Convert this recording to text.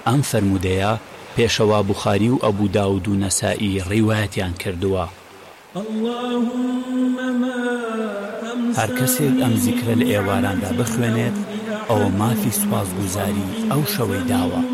ئەم فەرمودەیە پێشەوا بوخاری و ئەبوو داود و نەسائی ڕیوایەتیان کردووە. هەر کەسێک ئەم زیکرە لە ئێواراندا بخوێنێت ئەوە مافی سوپاسگوزاری ئەو شەوەی داوە.